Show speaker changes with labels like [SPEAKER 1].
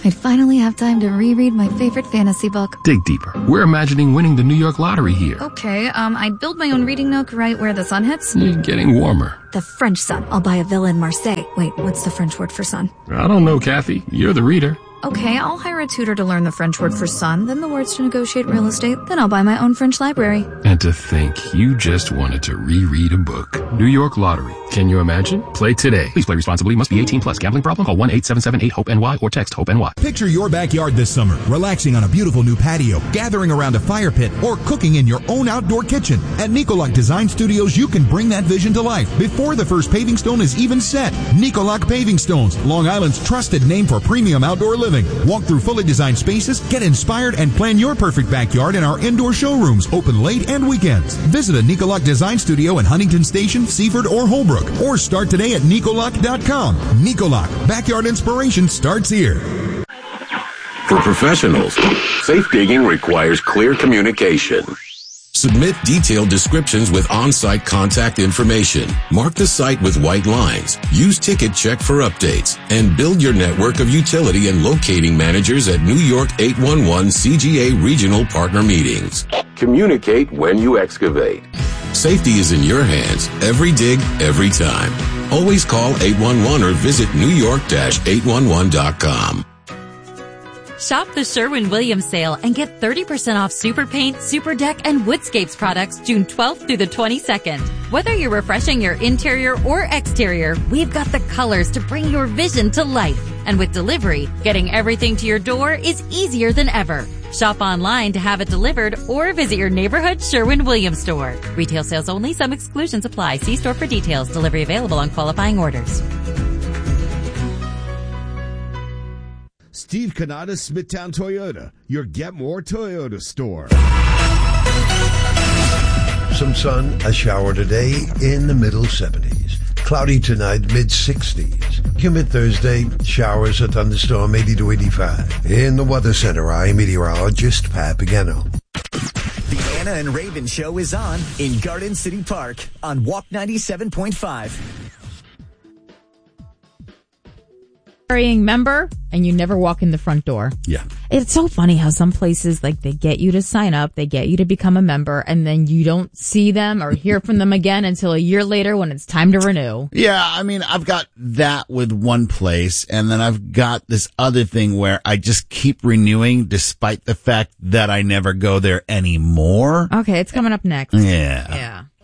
[SPEAKER 1] I'd finally have time to reread my favorite fantasy book.
[SPEAKER 2] Dig deeper. We're imagining winning the New York lottery here.
[SPEAKER 1] Okay, I'd build my own reading nook right where the sun hits.
[SPEAKER 2] Getting warmer.
[SPEAKER 1] The French sun. I'll buy a villa in Marseille. Wait, what's the French word for sun?
[SPEAKER 2] I don't know, Kathy. You're the reader.
[SPEAKER 1] Okay, I'll hire a tutor to learn the French word for sun, then the words to negotiate real estate, then I'll buy my own French library.
[SPEAKER 2] And to think, you just wanted to reread a book. New York Lottery. Can you imagine? Play today. Please play responsibly. Must be 18 plus. Gambling problem? Call 1-877-8-HOPE-NY or text HOPE-NY.
[SPEAKER 3] Picture your backyard this summer, relaxing on a beautiful new patio, gathering around a fire pit, or cooking in your own outdoor kitchen. At Nicolac Design Studios, you can bring that vision to life before the first paving stone is even set. Nicolac Paving Stones, Long Island's trusted name for premium outdoor living. Walk through fully designed spaces, get inspired, and plan your perfect backyard in our indoor showrooms, open late and weekends. Visit a Nicolac Design Studio in Huntington Station, Seaford, or Holbrook, or start today at Nicolac.com. Nicolac, backyard inspiration starts here.
[SPEAKER 4] For professionals, safe digging requires clear communication. Submit detailed descriptions with on-site contact information. Mark the site with white lines. Use Ticket Check for updates. And build your network of utility and locating managers at New York 811 CGA Regional Partner Meetings. Communicate when you excavate. Safety is in your hands. Every dig, every time. Always call 811 or visit newyork-811.com.
[SPEAKER 5] Shop the Sherwin-Williams sale and get 30% off Super Paint, Super Deck, and Woodscapes products June 12th through the 22nd. Whether you're refreshing your interior or exterior, we've got the colors to bring your vision to life. And with delivery, getting everything to your door is easier than ever. Shop online to have it delivered or visit your neighborhood Sherwin-Williams store. Retail sales only. Some exclusions apply. See store for details. Delivery available on qualifying orders.
[SPEAKER 6] Steve Kanata, Smithtown Toyota, your Get More Toyota store.
[SPEAKER 7] Some sun, a shower today in the middle 70s. Cloudy tonight, mid-60s. Humid Thursday, showers, a thunderstorm, 80 to 85. In the Weather Center, I'm meteorologist Pat Pagano.
[SPEAKER 8] The Anna and Raven Show is on in Garden City Park on Walk 97.5.
[SPEAKER 9] Member and you never walk in the front door.
[SPEAKER 6] Yeah.
[SPEAKER 9] It's so funny how some places, like, they get you to sign up, they get you to become a member, and then you don't see them or hear from them again until a year later when it's time to renew.
[SPEAKER 6] Yeah, I mean, I've got that with one place, and then I've got this other thing where I just keep renewing despite the fact that I never go there anymore.
[SPEAKER 9] Okay, it's coming up next.
[SPEAKER 6] Yeah.
[SPEAKER 9] Yeah.